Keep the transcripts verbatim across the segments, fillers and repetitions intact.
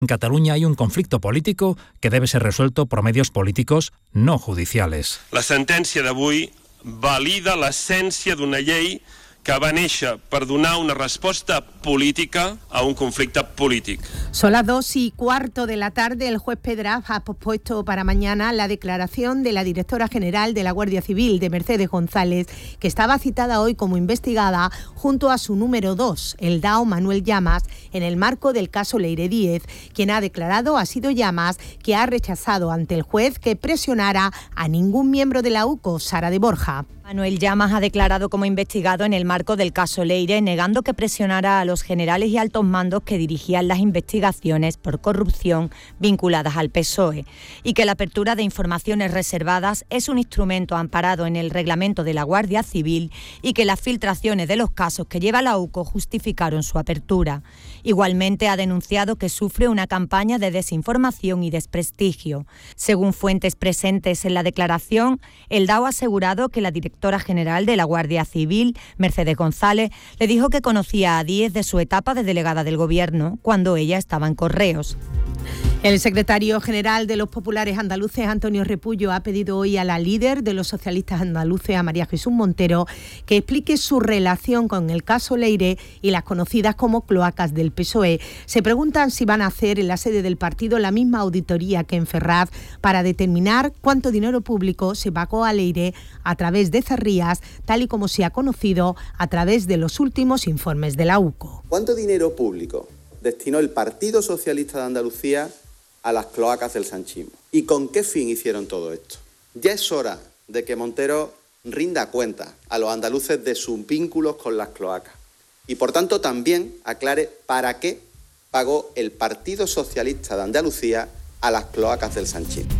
En Cataluña hay un conflicto político que debe ser resuelto por medios políticos, no judiciales. La sentència d'avui valida l'essència d'una llei que va néixer per donar una resposta política a un conflicte polític. Son las dos y cuarto de la tarde. El juez Pedraz ha pospuesto para mañana la declaración de la directora general de la Guardia Civil, de Mercedes González, que estaba citada hoy como investigada junto a su número dos, el D A O Manuel Llamas, en el marco del caso Leire Díez. Quien ha declarado ha sido Llamas, que ha rechazado ante el juez que presionara a ningún miembro de la U C O, Sara de Borja. Manuel Llamas ha declarado como investigado en el marco del caso Leire, negando que presionara a los generales y altos mandos que dirigían las investigaciones por corrupción vinculadas al P S O E, y que la apertura de informaciones reservadas es un instrumento amparado en el reglamento de la Guardia Civil y que las filtraciones de los casos que lleva la U C O justificaron su apertura. Igualmente ha denunciado que sufre una campaña de desinformación y desprestigio. Según fuentes presentes en la declaración, el D A O ha asegurado que la directora general de la Guardia Civil, Mercedes González, le dijo que conocía a Díez de su etapa de delegada del Gobierno, cuando ella estaba en Correos. El secretario general de los populares andaluces, Antonio Repullo, ha pedido hoy a la líder de los socialistas andaluces, a María Jesús Montero, que explique su relación con el caso Leire y las conocidas como cloacas del P S O E. Se preguntan si van a hacer en la sede del partido la misma auditoría que en Ferraz para determinar cuánto dinero público se pagó a Leire a través de Zarrías, tal y como se ha conocido a través de los últimos informes de la U C O. ¿Cuánto dinero público destinó el Partido Socialista de Andalucía a las cloacas del sanchismo? ¿Y con qué fin hicieron todo esto? Ya es hora de que Montero rinda cuenta a los andaluces de sus vínculos con las cloacas y, por tanto, también aclare para qué pagó el Partido Socialista de Andalucía a las cloacas del sanchismo.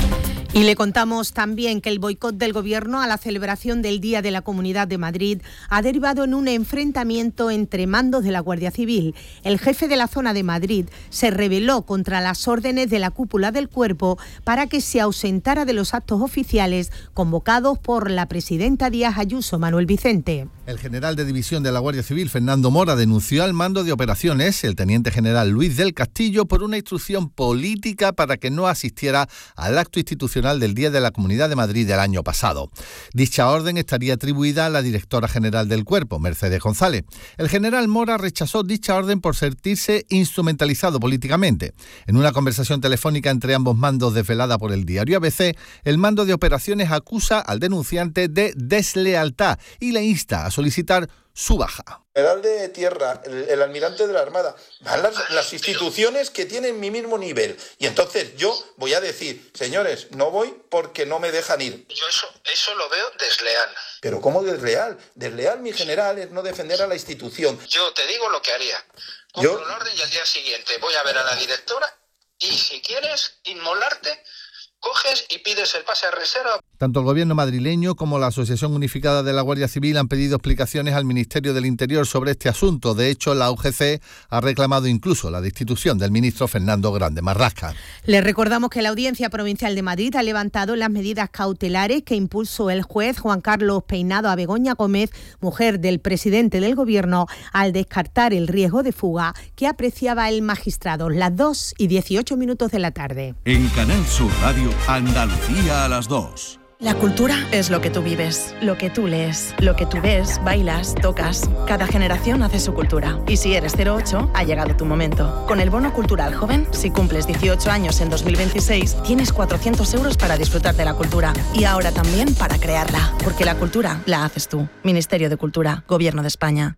Y le contamos también que el boicot del Gobierno a la celebración del Día de la Comunidad de Madrid ha derivado en un enfrentamiento entre mandos de la Guardia Civil. El jefe de la zona de Madrid se rebeló contra las órdenes de la cúpula del cuerpo para que se ausentara de los actos oficiales convocados por la presidenta Díaz Ayuso, Manuel Vicente. El general de división de la Guardia Civil, Fernando Mora, denunció al mando de operaciones, el teniente general Luis del Castillo, por una instrucción política para que no asistiera al acto institucional del Día de la Comunidad de Madrid del año pasado. Dicha orden estaría atribuida a la directora general del cuerpo, Mercedes González. El general Mora rechazó dicha orden por sentirse instrumentalizado políticamente. En una conversación telefónica entre ambos mandos desvelada por el diario A B C, el mando de operaciones acusa al denunciante de deslealtad y le insta a solicitar su baja. El general de tierra, el, el almirante de la Armada, van las, las instituciones que tienen mi mismo nivel. Y entonces yo voy a decir, señores, no voy porque no me dejan ir. Yo eso, eso lo veo desleal. ¿Pero cómo desleal? Desleal, mi general, es no defender a la institución. Yo te digo lo que haría. Compro Yo... un orden y al día siguiente voy a ver a la directora y si quieres inmolarte, coges y pides el pase a reserva. Tanto el gobierno madrileño como la Asociación Unificada de la Guardia Civil han pedido explicaciones al Ministerio del Interior sobre este asunto. De hecho, la U G C ha reclamado incluso la destitución del ministro Fernando Grande Marlasca. Les recordamos que la Audiencia Provincial de Madrid ha levantado las medidas cautelares que impulsó el juez Juan Carlos Peinado a Begoña Gómez, mujer del presidente del Gobierno, al descartar el riesgo de fuga que apreciaba el magistrado. Las dos y dieciocho minutos de la tarde. En Canal Sur Radio, Andalucía a las dos. La cultura es lo que tú vives, lo que tú lees, lo que tú ves, bailas, tocas. Cada generación hace su cultura. Y si eres cero ocho, ha llegado tu momento. Con el Bono Cultural Joven, si cumples dieciocho años en dos mil veintiséis, tienes cuatrocientos euros para disfrutar de la cultura. Y ahora también para crearla. Porque la cultura la haces tú. Ministerio de Cultura, Gobierno de España.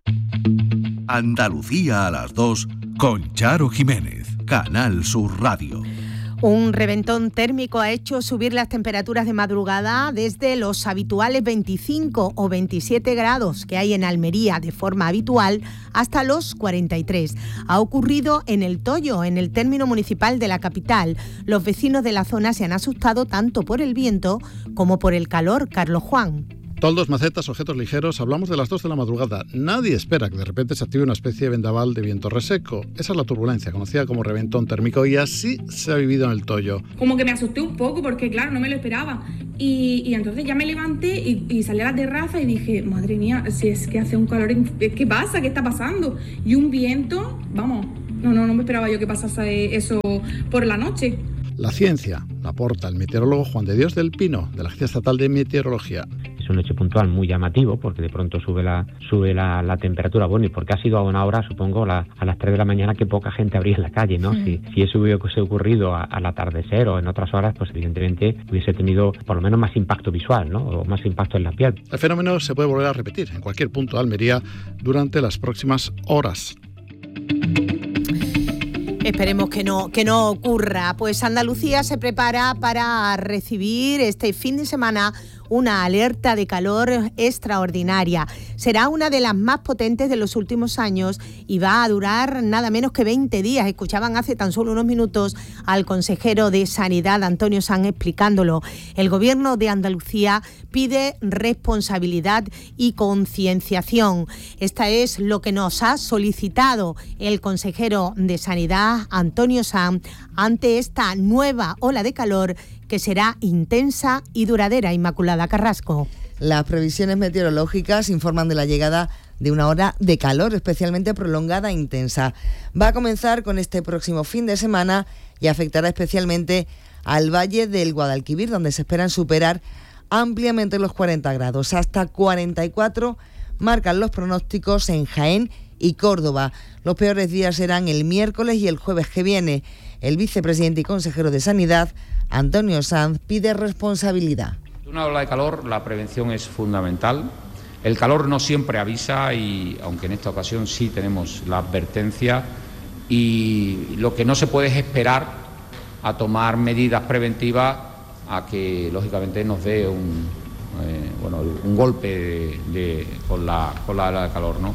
Andalucía a las dos, con Charo Jiménez, Canal Sur Radio. Un reventón térmico ha hecho subir las temperaturas de madrugada desde los habituales veinticinco o veintisiete grados que hay en Almería de forma habitual hasta los cuarenta y tres. Ha ocurrido en El Toyo, en el término municipal de la capital. Los vecinos de la zona se han asustado tanto por el viento como por el calor. Carlos Juan. Toldos, macetas, objetos ligeros, hablamos de las dos de la madrugada. Nadie espera que de repente se active una especie de vendaval de viento reseco. Esa es la turbulencia, conocida como reventón térmico, y así se ha vivido en El Toyo. Como que me asusté un poco porque, claro, no me lo esperaba. Y, y entonces ya me levanté y, y salí a la terraza y dije, madre mía, si es que hace un calor, ¿qué pasa? ¿Qué está pasando? Y un viento, vamos, No, no, no me esperaba yo que pasase eso por la noche. La ciencia la aporta el meteorólogo Juan de Dios del Pino, de la Agencia Estatal de Meteorología. Es un hecho puntual muy llamativo porque de pronto sube la sube la, la temperatura, bueno, y porque ha sido a una hora, supongo, la, a las tres de la mañana que poca gente habría en la calle, ¿no? Mm. Si, si eso hubiese ocurrido a, al atardecer o en otras horas, pues evidentemente hubiese tenido por lo menos más impacto visual, ¿no? O más impacto en la piel. El fenómeno se puede volver a repetir en cualquier punto de Almería durante las próximas horas. Esperemos que no, que no ocurra. Pues Andalucía se prepara para recibir este fin de semana una alerta de calor extraordinaria. Será una de las más potentes de los últimos años y va a durar nada menos que veinte días. Escuchaban hace tan solo unos minutos al consejero de Sanidad, Antonio Sanz, explicándolo. El Gobierno de Andalucía pide responsabilidad y concienciación. Esta es lo que nos ha solicitado el consejero de Sanidad, Antonio Sanz, ante esta nueva ola de calor que será intensa y duradera. Inmaculada Carrasco. Las previsiones meteorológicas informan de la llegada de una ola de calor especialmente prolongada e intensa. Va a comenzar con este próximo fin de semana y afectará especialmente al Valle del Guadalquivir, donde se esperan superar ampliamente los cuarenta grados. Hasta cuarenta y cuatro marcan los pronósticos en Jaén y Córdoba. Los peores días serán el miércoles y el jueves que viene. El vicepresidente y consejero de Sanidad, Antonio Sanz, pide responsabilidad. En una ola de calor la prevención es fundamental. El calor no siempre avisa y, aunque en esta ocasión sí tenemos la advertencia, y lo que no se puede es esperar a tomar medidas preventivas a que lógicamente nos dé un, eh, bueno, un golpe de, de, con, la, con la ola de calor, ¿no?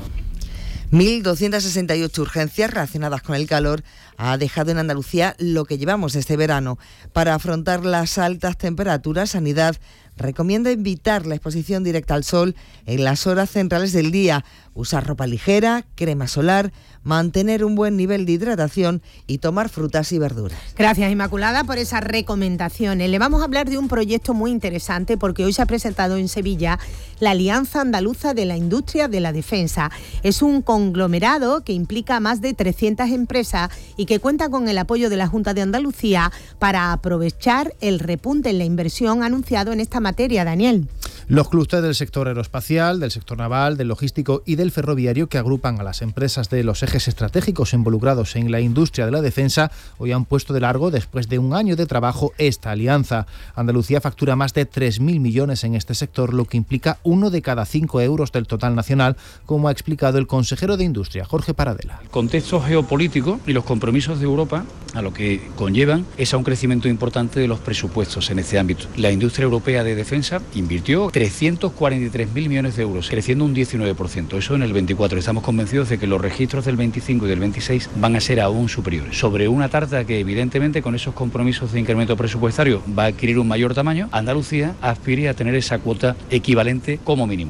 mil doscientas sesenta y ocho urgencias relacionadas con el calor ha dejado en Andalucía lo que llevamos este verano. Para afrontar las altas temperaturas, Sanidad recomienda evitar la exposición directa al sol en las horas centrales del día, usar ropa ligera, crema solar, mantener un buen nivel de hidratación y tomar frutas y verduras. Gracias, Inmaculada, por esas recomendaciones. Le vamos a hablar de un proyecto muy interesante porque hoy se ha presentado en Sevilla la Alianza Andaluza de la Industria de la Defensa. Es un conglomerado que implica a más de trescientas empresas y que cuenta con el apoyo de la Junta de Andalucía para aprovechar el repunte en la inversión anunciado en esta materia. Daniel. Los clústeres del sector aeroespacial, del sector naval, del logístico y del ferroviario, que agrupan a las empresas de los ejes estratégicos involucrados en la industria de la defensa, hoy han puesto de largo, después de un año de trabajo, esta alianza. Andalucía factura más de tres mil millones en este sector, lo que implica uno de cada cinco euros del total nacional, como ha explicado el consejero de Industria, Jorge Paradela. El contexto geopolítico y los compromisos de Europa a lo que conllevan es a un crecimiento importante de los presupuestos en este ámbito. La industria europea de defensa invirtió trescientos cuarenta y tres mil millones de euros, creciendo un diecinueve por ciento. Eso en el veinticuatro. Estamos convencidos de que los registros del veinticinco y del veintiséis van a ser aún superiores. Sobre una tarta que evidentemente con esos compromisos de incremento presupuestario va a adquirir un mayor tamaño, Andalucía aspira a tener esa cuota equivalente como mínimo.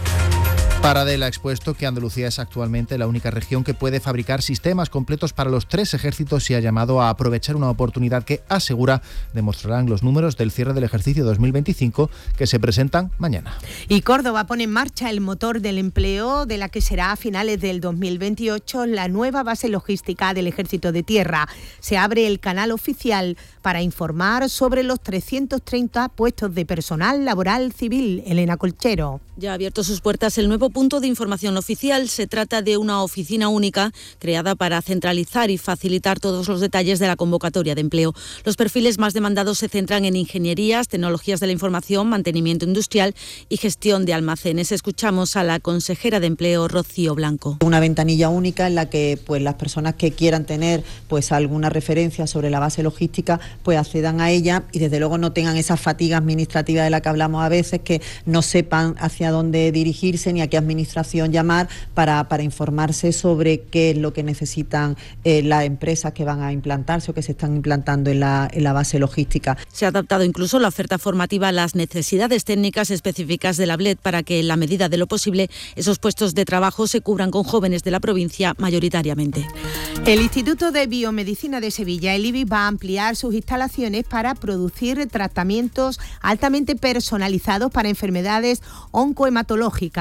Paradela ha expuesto que Andalucía es actualmente la única región que puede fabricar sistemas completos para los tres ejércitos y ha llamado a aprovechar una oportunidad que, asegura, demostrarán los números del cierre del ejercicio dos mil veinticinco que se presentan mañana. Y Córdoba pone en marcha el motor del empleo de la que será a finales del dos mil veintiocho la nueva base logística del Ejército de Tierra. Se abre el canal oficial para informar sobre los trescientos treinta puestos de personal laboral civil. Elena Colchero. Ya ha abierto sus puertas el nuevo punto de información oficial. Se trata de una oficina única creada para centralizar y facilitar todos los detalles de la convocatoria de empleo. Los perfiles más demandados se centran en ingenierías, tecnologías de la información, mantenimiento industrial y gestión de almacenes. Escuchamos a la consejera de Empleo, Rocío Blanco. Una ventanilla única en la que pues las personas que quieran tener pues alguna referencia sobre la base logística pues accedan a ella y desde luego no tengan esa fatiga administrativa de la que hablamos a veces, que no sepan hacia dónde dirigirse ni a qué administración llamar para, para informarse sobre qué es lo que necesitan eh, las empresas que van a implantarse o que se están implantando en la, en la base logística. Se ha adaptado incluso la oferta formativa a las necesidades técnicas específicas de la B L E D para que, en la medida de lo posible, esos puestos de trabajo se cubran con jóvenes de la provincia mayoritariamente. El Instituto de Biomedicina de Sevilla, el I B I, va a ampliar sus instalaciones para producir tratamientos altamente personalizados para enfermedades oncohematológicas.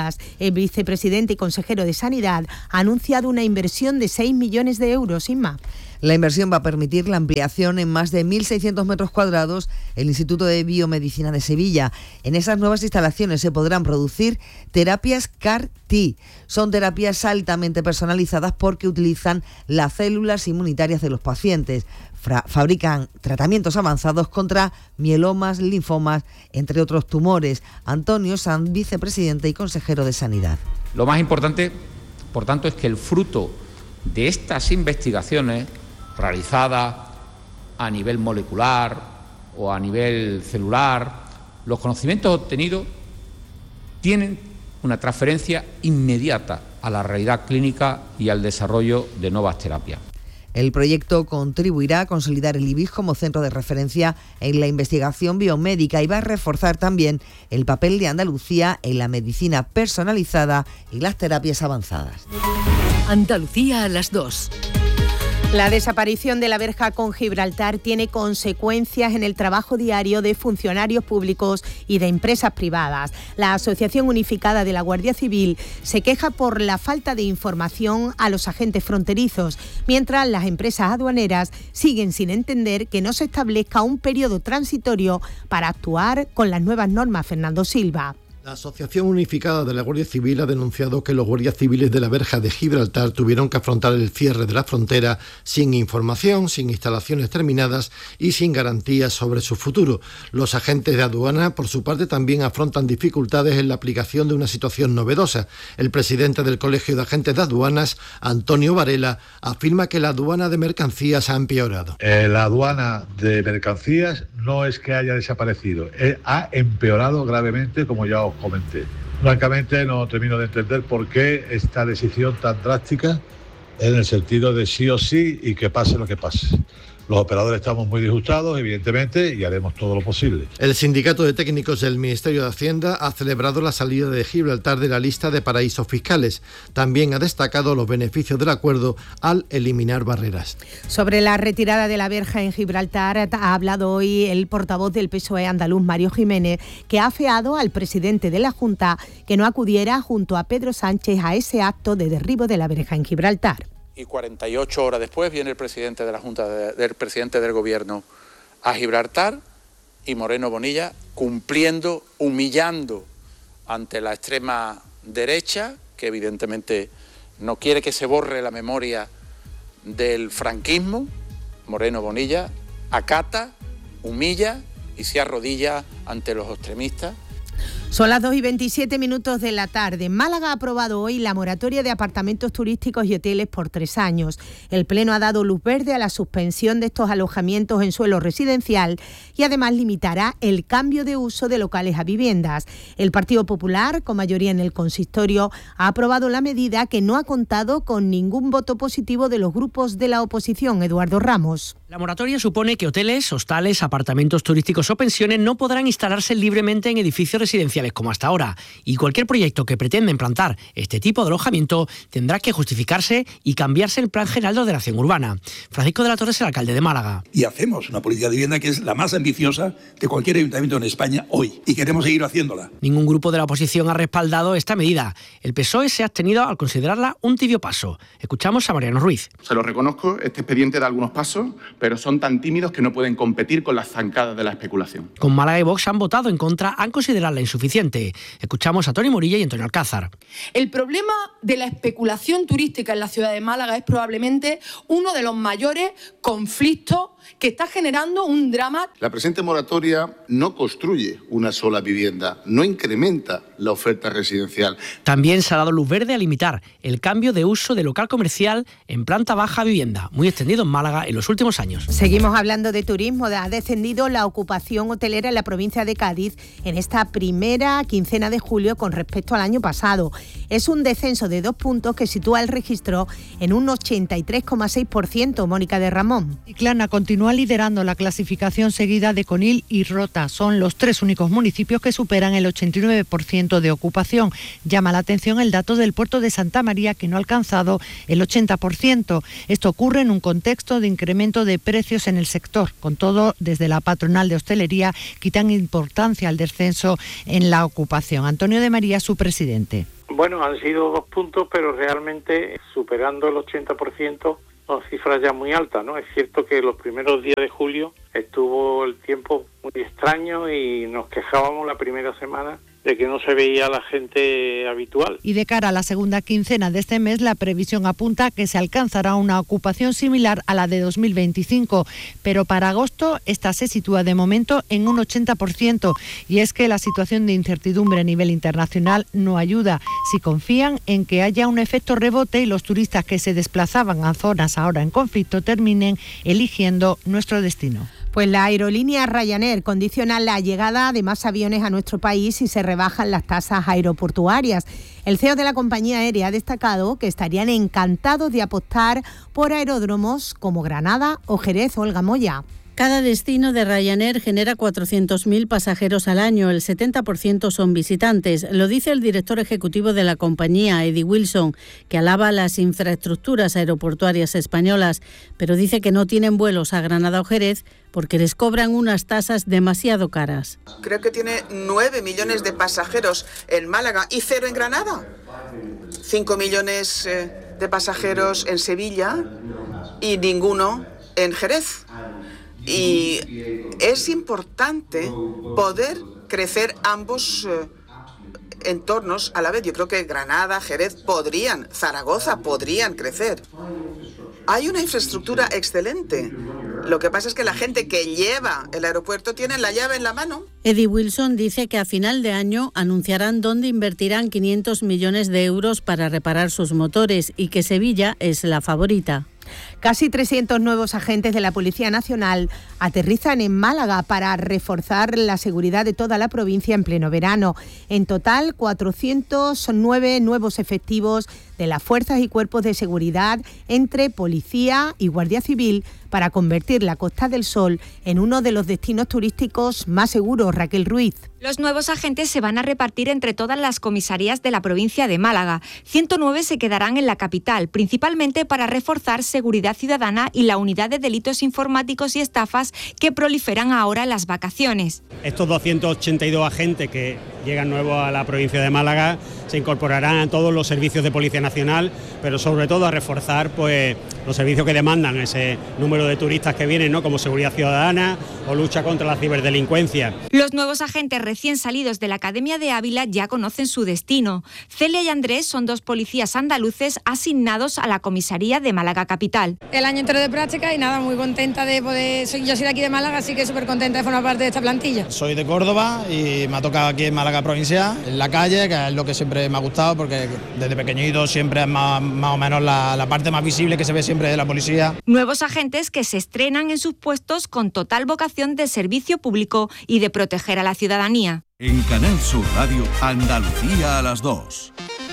El vicepresidente y consejero de Sanidad ha anunciado una inversión de seis millones de euros, Inma. La inversión va a permitir la ampliación en más de mil seiscientos metros cuadrados del Instituto de Biomedicina de Sevilla. En esas nuevas instalaciones se podrán producir terapias C A R T. Son terapias altamente personalizadas porque utilizan las células inmunitarias de los pacientes. Fra- fabrican tratamientos avanzados contra mielomas, linfomas, entre otros tumores. Antonio Sanz, vicepresidente y consejero de Sanidad. Lo más importante, por tanto, es que el fruto de estas investigaciones realizadas a nivel molecular o a nivel celular, los conocimientos obtenidos tienen una transferencia inmediata a la realidad clínica y al desarrollo de nuevas terapias. El proyecto contribuirá a consolidar el I B I S como centro de referencia en la investigación biomédica y va a reforzar también el papel de Andalucía en la medicina personalizada y las terapias avanzadas. Andalucía a las dos. La desaparición de la verja con Gibraltar tiene consecuencias en el trabajo diario de funcionarios públicos y de empresas privadas. La Asociación Unificada de la Guardia Civil se queja por la falta de información a los agentes fronterizos, mientras las empresas aduaneras siguen sin entender que no se establezca un periodo transitorio para actuar con las nuevas normas. Fernando Silva. La Asociación Unificada de la Guardia Civil ha denunciado que los guardias civiles de la verja de Gibraltar tuvieron que afrontar el cierre de la frontera sin información, sin instalaciones terminadas y sin garantías sobre su futuro. Los agentes de aduana, por su parte, también afrontan dificultades en la aplicación de una situación novedosa. El presidente del Colegio de Agentes de Aduanas, Antonio Varela, afirma que la aduana de mercancías ha empeorado. Eh, la aduana de mercancías no es que haya desaparecido, eh, ha empeorado gravemente, como ya os comenté. Francamente no termino de entender por qué esta decisión tan drástica en el sentido de sí o sí y que pase lo que pase. Los operadores estamos muy disgustados, evidentemente, y haremos todo lo posible. El Sindicato de Técnicos del Ministerio de Hacienda ha celebrado la salida de Gibraltar de la lista de paraísos fiscales. También ha destacado los beneficios del acuerdo al eliminar barreras. Sobre la retirada de la verja en Gibraltar ha hablado hoy el portavoz del P S O E andaluz, Mario Jiménez, que ha afeado al presidente de la Junta que no acudiera junto a Pedro Sánchez a ese acto de derribo de la verja en Gibraltar. Y cuarenta y ocho horas después viene el presidente de la Junta, de, del presidente del Gobierno a Gibraltar y Moreno Bonilla cumpliendo, humillando ante la extrema derecha, que evidentemente no quiere que se borre la memoria del franquismo. Moreno Bonilla acata, humilla y se arrodilla ante los extremistas. Son las dos y veintisiete minutos de la tarde. Málaga ha aprobado hoy la moratoria de apartamentos turísticos y hoteles por tres años. El Pleno ha dado luz verde a la suspensión de estos alojamientos en suelo residencial y además limitará el cambio de uso de locales a viviendas. El Partido Popular, con mayoría en el consistorio, ha aprobado la medida que no ha contado con ningún voto positivo de los grupos de la oposición. Eduardo Ramos. La moratoria supone que hoteles, hostales, apartamentos turísticos o pensiones no podrán instalarse libremente en edificios residenciales como hasta ahora, y cualquier proyecto que pretenda implantar este tipo de alojamiento tendrá que justificarse y cambiarse el Plan General de Ordenación Urbana. Francisco de la Torre es el alcalde de Málaga. Y hacemos una política de vivienda que es la más ambiciosa de cualquier ayuntamiento en España hoy, y queremos seguir haciéndola. Ningún grupo de la oposición ha respaldado esta medida. El P S O E se ha abstenido al considerarla un tibio paso. Escuchamos a Mariano Ruiz. Se lo reconozco, este expediente da algunos pasos, pero son tan tímidos que no pueden competir con las zancadas de la especulación. Con Málaga y Vox han votado en contra, han considerado insuficiente. Escuchamos a Toni Morilla y Antonio Alcázar. El problema de la especulación turística en la ciudad de Málaga es probablemente uno de los mayores conflictos que está generando un drama. La presente moratoria no construye una sola vivienda, no incrementa la oferta residencial. También se ha dado luz verde a limitar el cambio de uso de local comercial en planta baja vivienda, muy extendido en Málaga en los últimos años. Seguimos hablando de turismo. Ha descendido la ocupación hotelera en la provincia de Cádiz en esta primera quincena de julio con respecto al año pasado. Es un descenso de dos puntos que sitúa el registro en un ochenta y tres coma seis por ciento. Mónica de Ramón. Chiclana continúa liderando la clasificación seguida de Conil y Rota. Son los tres únicos municipios que superan el ochenta y nueve por ciento de ocupación. Llama la atención el dato del puerto de Santa María, que no ha alcanzado el ochenta por ciento. Esto ocurre en un contexto de incremento de precios en el sector. Con todo, desde la patronal de hostelería quitan importancia al descenso en la ocupación. Antonio de María, su presidente. Bueno, han sido dos puntos, pero realmente superando el ochenta por ciento son cifras ya muy altas, ¿no? Es cierto que los primeros días de julio estuvo el tiempo muy extraño y nos quejábamos la primera semana de que no se veía a la gente habitual. Y de cara a la segunda quincena de este mes, la previsión apunta que se alcanzará una ocupación similar a la de dos mil veinticinco, pero para agosto esta se sitúa de momento en un ochenta por ciento, y es que la situación de incertidumbre a nivel internacional no ayuda. Si confían en que haya un efecto rebote y los turistas que se desplazaban a zonas ahora en conflicto terminen eligiendo nuestro destino. Pues la aerolínea Ryanair condiciona la llegada de más aviones a nuestro país si se rebajan las tasas aeroportuarias. El C E O de la compañía aérea ha destacado que estarían encantados de apostar por aeródromos como Granada o Jerez. Olga Moya. Cada destino de Ryanair genera cuatrocientos mil pasajeros al año, el setenta por ciento son visitantes. Lo dice el director ejecutivo de la compañía, Eddie Wilson, que alaba las infraestructuras aeroportuarias españolas, pero dice que no tienen vuelos a Granada o Jerez porque les cobran unas tasas demasiado caras. Creo que tiene nueve millones de pasajeros en Málaga y cero en Granada. cinco millones de pasajeros en Sevilla y ninguno en Jerez. Y es importante poder crecer ambos eh, entornos a la vez. Yo creo que Granada, Jerez podrían, Zaragoza podrían crecer. Hay una infraestructura excelente. Lo que pasa es que la gente que lleva el aeropuerto tiene la llave en la mano. Eddie Wilson dice que a final de año anunciarán dónde invertirán quinientos millones de euros para reparar sus motores y que Sevilla es la favorita. Casi trescientos nuevos agentes de la Policía Nacional aterrizan en Málaga para reforzar la seguridad de toda la provincia en pleno verano. En total, cuatrocientos nueve nuevos efectivos de las fuerzas y cuerpos de seguridad entre Policía y Guardia Civil para convertir la Costa del Sol en uno de los destinos turísticos más seguros. Raquel Ruiz. Los nuevos agentes se van a repartir entre todas las comisarías de la provincia de Málaga. ciento nueve se quedarán en la capital, principalmente para reforzar seguridad ciudadana y la unidad de delitos informáticos y estafas que proliferan ahora en las vacaciones. Estos doscientos ochenta y dos agentes que llegan nuevos a la provincia de Málaga se incorporarán a todos los servicios de Policía Nacional, pero sobre todo a reforzar pues los servicios que demandan ese número de turistas que vienen, ¿no? Como seguridad ciudadana o lucha contra la ciberdelincuencia. Los nuevos agentes recién salidos de la Academia de Ávila ya conocen su destino. Celia y Andrés son dos policías andaluces asignados a la comisaría de Málaga capital. El año entero de práctica y nada, muy contenta de poder... Soy, yo soy de aquí de Málaga, así que súper contenta de formar parte de esta plantilla. Soy de Córdoba y me ha tocado aquí en Málaga provincia, en la calle, que es lo que siempre me ha gustado, porque desde pequeñito siempre es más, más o menos la, la parte más visible que se ve siempre de la policía. Nuevos agentes que se estrenan en sus puestos con total vocación de servicio público y de proteger a la ciudadanía. En Canal Sur Radio, Andalucía a las dos.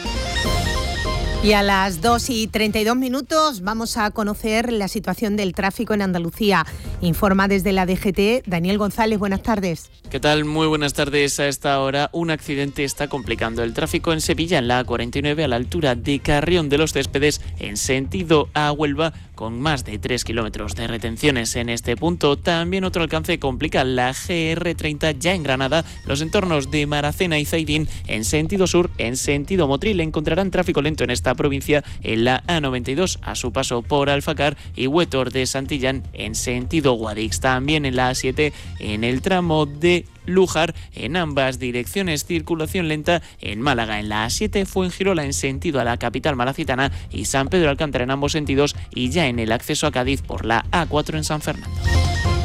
Y a las dos y treinta y dos minutos vamos a conocer la situación del tráfico en Andalucía. Informa desde la D G T, Daniel González, buenas tardes. ¿Qué tal? Muy buenas tardes. A esta hora un accidente está complicando el tráfico en Sevilla, en la A cuarenta y nueve, a la altura de Carrión de los Céspedes, en sentido a Huelva, con más de tres kilómetros de retenciones en este punto. También otro alcance complica la G R treinta ya en Granada, los entornos de Maracena y Zaidín en sentido sur, en sentido Motril. Encontrarán tráfico lento en esta provincia en la A noventa y dos a su paso por Alfacar y Huétor de Santillán en sentido Guadix. También en la A siete en el tramo de Lújar, en ambas direcciones circulación lenta en Málaga, en la A siete Fuengirola en sentido a la capital malacitana y San Pedro Alcántara en ambos sentidos, y ya en el acceso a Cádiz por la A cuatro en San Fernando.